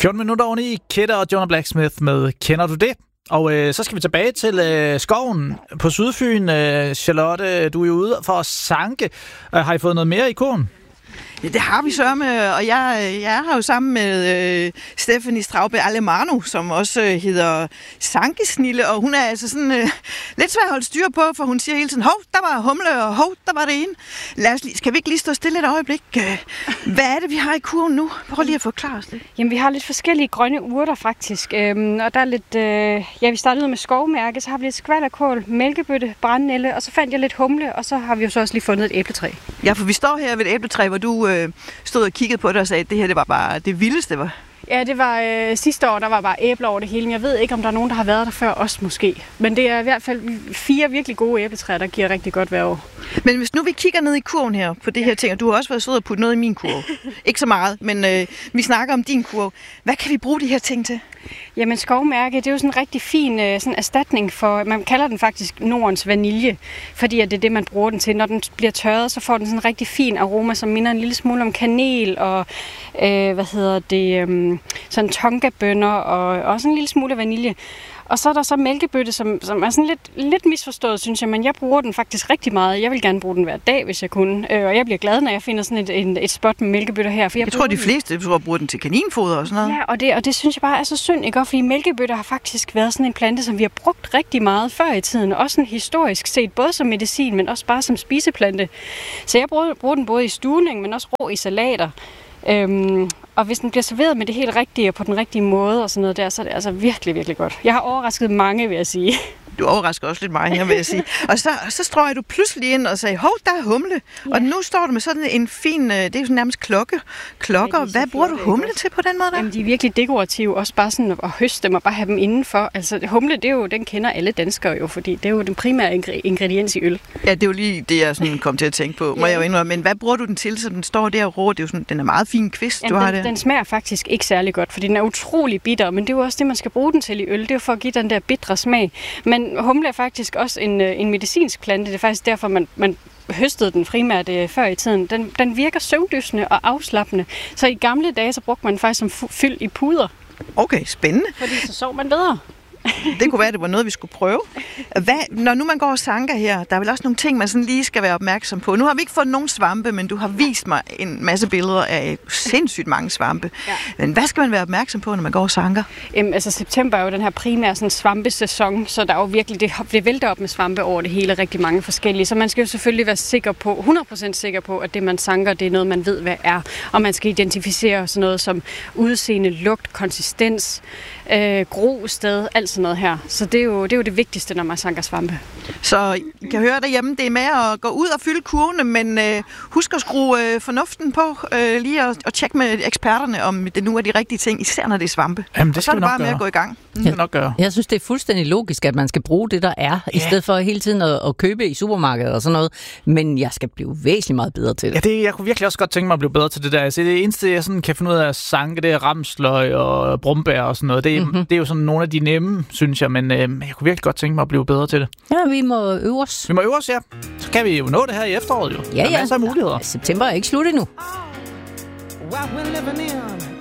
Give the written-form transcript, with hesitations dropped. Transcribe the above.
14 minutter oven i Kidder og Jonah Blacksmith med Kender du det? Og så skal vi tilbage til skoven på Sydfyn. Charlotte, du er jo ude for at sanke. Har I fået noget mere i kurven? Ja, det har vi sørme, og jeg er her jo sammen med Stephanie Straube Alemano, som også hedder Sankesnille, og hun er altså sådan lidt svær at holde styr på, for hun siger hele tiden, hov, der var humle, og hov, der var det ene. Skal vi ikke lige stå stille et øjeblik? Hvad er det, vi har i kurven nu? Prøv lige at forklare os det. Jamen, vi har lidt forskellige grønne urter, faktisk. Og der er lidt, vi startede med skovmærke, så har vi lidt skvalderkål, mælkebøtte, brændenælde, og så fandt jeg lidt humle, og så har vi jo så også lige fundet et æbletræ. Ja, for vi står her ved et æbletræ, hvor du stod og kiggede på det og sagde, at det her det var bare det vildeste. Var. Ja, det var sidste år, der var bare æbler over det hele. Jeg ved ikke, om der er nogen, der har været der før os måske. Men det er i hvert fald 4 virkelig gode æbletræer, der giver rigtig godt hver år. Men hvis nu vi kigger ned i kurven her på det her ting, og du har også været sød og putte noget i min kurv. Ikke så meget, men vi snakker om din kurv. Hvad kan vi bruge de her ting til? Jamen skovmærke, det er jo sådan en rigtig fin sådan erstatning for, man kalder den faktisk Nordens vanilje, fordi at det er det, man bruger den til. Når den bliver tørret, så får den sådan en rigtig fin aroma, som minder en lille smule om kanel og sådan tongabønner og også en lille smule vanilje. Og så er der så mælkebøtte, som er sådan lidt misforstået, synes jeg, men jeg bruger den faktisk rigtig meget. Jeg vil gerne bruge den hver dag, hvis jeg kunne. Og jeg bliver glad, når jeg finder sådan et spot med mælkebøtter her. For jeg tror, de fleste bruger den til kaninfoder og sådan noget. Ja, og det synes jeg bare er så synd, ikke? Fordi mælkebøtter har faktisk været sådan en plante, som vi har brugt rigtig meget før i tiden. Også sådan historisk set, både som medicin, men også bare som spiseplante. Så jeg bruger den både i stuvning, men også rå i salater. Og hvis den bliver serveret med det helt rigtige og på den rigtige måde og sådan noget der, så er det altså virkelig, virkelig godt. Jeg har overrasket mange, vil jeg sige. Du overrasker også lidt mig her, vil jeg sige. Og så strøg du pludselig ind og sagde, hov, der er humle. Ja. Og nu står du med sådan en fin, det er jo sådan nærmest klokker. Hvad bruger du humle til på den måde der? Jamen, de er virkelig dekorative, også bare sådan at høste dem og bare have dem indenfor. Altså humle, den kender alle danskere jo, fordi det er jo den primære ingrediens i øl. Ja, det er jo lige det, jeg sådan kom til at tænke på, må jeg jo indrømme. Men hvad bruger du den til, så den står der og rå? Det er jo sådan, den er meget fin kvist, du har der. Den smager faktisk ikke særlig godt, fordi den er utrolig bitter, men det er jo også det, man skal bruge den til i øl. Det er jo for at give den der bitre smag. Men humle er faktisk også en medicinsk plante. Det er faktisk derfor, man høstede den primært før i tiden. Den virker søvndysende og afslappende. Så i gamle dage, så brugte man faktisk som fyld i puder. Okay, spændende. Fordi så sov man bedre. Det kunne være, det var noget, vi skulle prøve. Når nu man går og sanker her, der er vel også nogle ting, man sådan lige skal være opmærksom på. Nu har vi ikke fået nogen svampe, men du har vist mig en masse billeder af sindssygt mange svampe. Ja. Men hvad skal man være opmærksom på, når man går og sanker? Altså september er jo den her primære sådan, svampesæson, så der er jo virkelig, det vælter op med svampe over det hele, rigtig mange forskellige. Så man skal jo selvfølgelig være 100% sikker på, at det man sanker, det er noget, man ved, hvad er. Og man skal identificere sådan noget som udseende, lugt, konsistens, grosted, alt sådan noget her. Så det er jo det vigtigste, når man sanker svampe. Så I kan høre derhjemme, det er med at gå ud og fylde kurvene, men husk at skrue fornuften på, lige at tjekke med eksperterne, om det nu er de rigtige ting, især når det er svampe. Jamen, det og så er det bare med at gå i gang. Jeg synes, det er fuldstændig logisk, at man skal bruge det, der er, i stedet for hele tiden at købe i supermarkedet og sådan noget. Men jeg skal blive væsentligt meget bedre til det. Ja, jeg kunne virkelig også godt tænke mig at blive bedre til det der. Altså, det eneste, jeg sådan kan finde ud af at sanke, det er ramsløg og brumbær og sådan noget. Det er jo sådan nogle af de nemme, synes jeg, men jeg kunne virkelig godt tænke mig at blive bedre til det. Ja, vi må øve os. Vi må øve os, ja. Så kan vi jo nå det her i efteråret, jo. Ja, der er masser af muligheder. September er ikke slut endnu. What we're living in